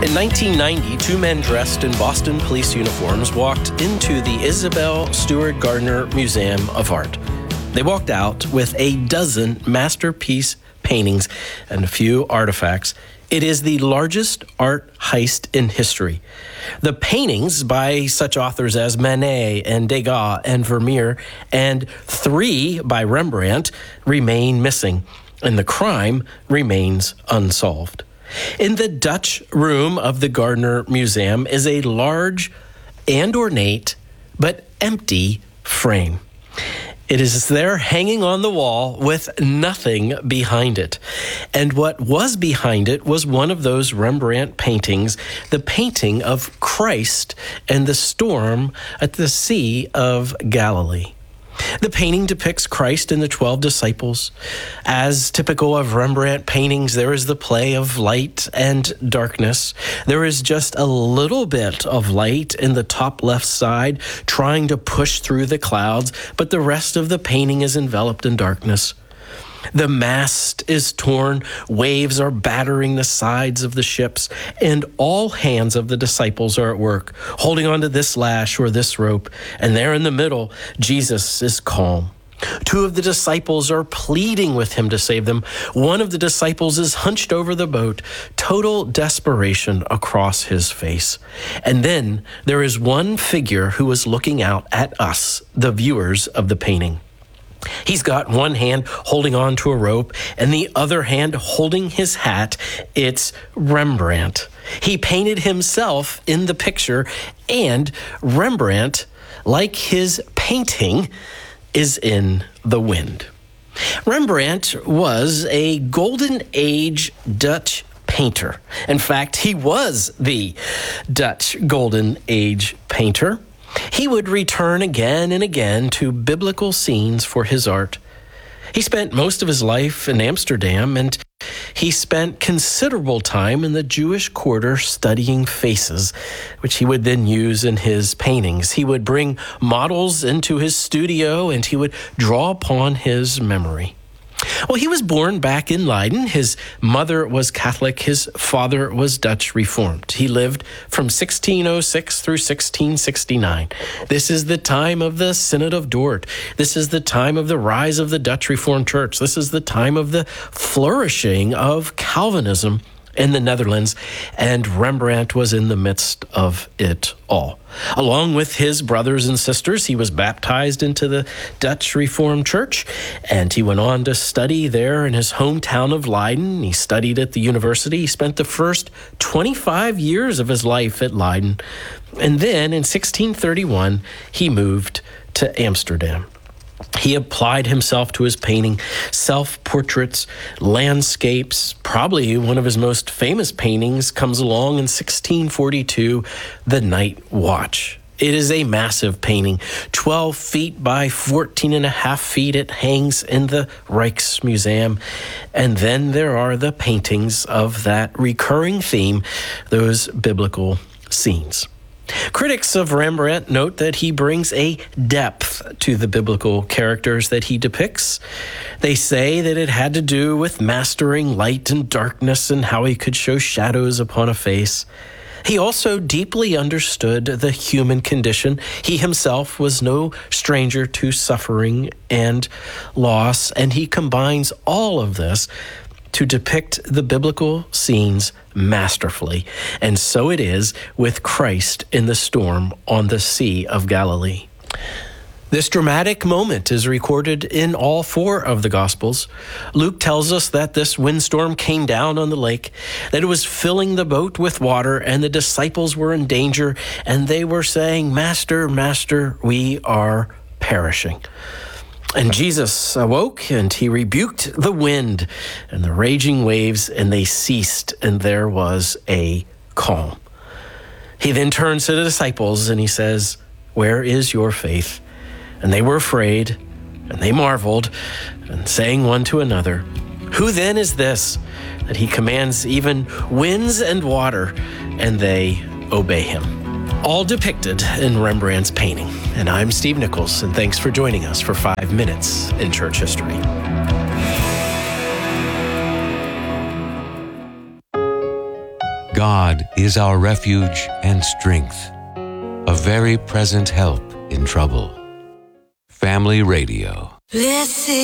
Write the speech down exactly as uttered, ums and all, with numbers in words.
In nineteen ninety, two men dressed in Boston police uniforms walked into the Isabel Stewart Gardner Museum of Art. They walked out with a dozen masterpiece paintings and a few artifacts. It is the largest art heist in history. The paintings by such authors as Manet and Degas and Vermeer and three by Rembrandt remain missing, and the crime remains unsolved. In the Dutch room of the Gardner Museum is a large and ornate but empty frame. It is there hanging on the wall with nothing behind it. And what was behind it was one of those Rembrandt paintings, the painting of Christ and the storm at the Sea of Galilee. The painting depicts Christ and the twelve disciples. As typical of Rembrandt paintings, there is the play of light and darkness. There is just a little bit of light in the top left side, trying to push through the clouds, but the rest of the painting is enveloped in darkness. The mast is torn, waves are battering the sides of the ships, and all hands of the disciples are at work, holding onto this lash or this rope, and there in the middle, Jesus is calm. Two of the disciples are pleading with him to save them. One of the disciples is hunched over the boat, total desperation across his face. And then there is one figure who is looking out at us, the viewers of the painting. He's got one hand holding on to a rope and the other hand holding his hat. It's Rembrandt. He painted himself in the picture, and Rembrandt, like his painting, is in the wind. Rembrandt was a Golden Age Dutch painter. In fact, he was the Dutch Golden Age painter. He would return again and again to biblical scenes for his art. He spent most of his life in Amsterdam, and he spent considerable time in the Jewish quarter studying faces, which he would then use in his paintings. He would bring models into his studio, and he would draw upon his memory. Well, he was born back in Leiden. His mother was Catholic. His father was Dutch Reformed. He lived from sixteen oh six through sixteen sixty-nine. This is the time of the Synod of Dort. This is the time of the rise of the Dutch Reformed Church. This is the time of the flourishing of Calvinism in the Netherlands, and Rembrandt was in the midst of it all. Along with his brothers and sisters, he was baptized into the Dutch Reformed Church, and he went on to study there in his hometown of Leiden. He studied at the university. He spent the first twenty-five years of his life at Leiden, and then in sixteen thirty-one, he moved to Amsterdam. He applied himself to his painting, self-portraits, landscapes. Probably one of his most famous paintings comes along in sixteen forty-two, The Night Watch. It is a massive painting, twelve feet by fourteen and a half feet. It hangs in the Rijksmuseum. And then there are the paintings of that recurring theme, those biblical scenes. Critics of Rembrandt note that he brings a depth to the biblical characters that he depicts. They say that it had to do with mastering light and darkness and how he could show shadows upon a face. He also deeply understood the human condition. He himself was no stranger to suffering and loss, and he combines all of this to depict the biblical scenes masterfully. And so it is with Christ in the storm on the Sea of Galilee. This dramatic moment is recorded in all four of the Gospels. Luke tells us that this windstorm came down on the lake, that it was filling the boat with water, and the disciples were in danger, and they were saying, "Master, Master, we are perishing." And Jesus awoke, and he rebuked the wind and the raging waves, and they ceased, and there was a calm. He then turns to the disciples, and he says, "Where is your faith?" And they were afraid, and they marveled, and saying one to another, "Who then is this, that he commands even winds and water, and they obey him?" All depicted in Rembrandt's painting. And I'm Steve Nichols, and thanks for joining us for Five Minutes in Church History. God is our refuge and strength, a very present help in trouble. Family Radio. Blessed